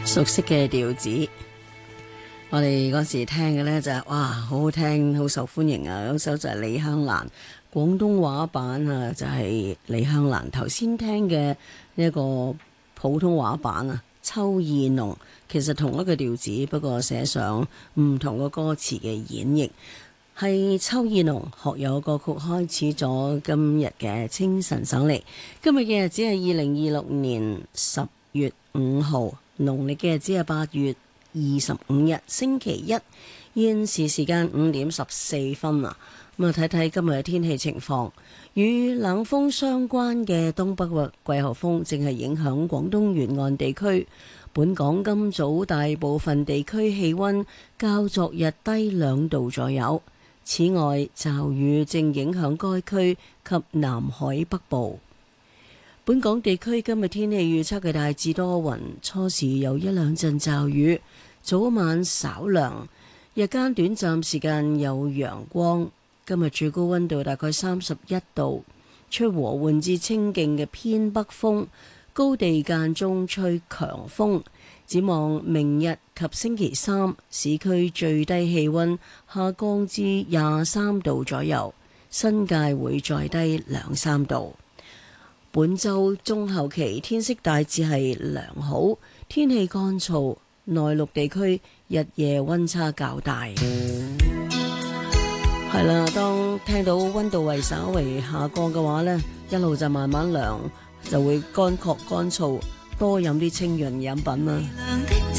熟悉嘅調子，我哋嗰時聽嘅呢就係哇，好好聽，好受歡迎啊！嗰首就係李香蘭廣東話版啊，就係李香蘭頭先聽嘅呢一個普通話版啊，《秋意濃》其實同一個調子，不過寫上唔同嘅歌詞嘅演繹。係秋意濃學友歌曲開始咗今日嘅清晨首歷。今日嘅日子係2026年10月5號，農曆嘅日子係8月25日星期一，現時時間5點14分啊。咁啊，睇睇今日嘅天氣情況，與冷鋒相關嘅東北季候風正係影響廣東沿岸地區。本港今早大部分地區氣溫較昨日低2度左右。此外，驟雨正影響該區及南海北部。本港地區今日天氣預測嘅大致多雲，初時有1、2陣驟雨，早晚稍涼，日間短暫時間有陽光。今日最高溫度大概31度，吹和緩至清勁嘅偏北風，高地間中吹強風。展望明日及星期三，市區最低氣溫下降至23度左右，新界會再低2-3度。本週中後期天色大致係良好，天氣乾燥，內陸地區日夜溫差較大。係啦，當聽到溫度為稍為下降嘅話呢，一路就慢慢涼，就會乾燥，多飲啲清潤飲品啦。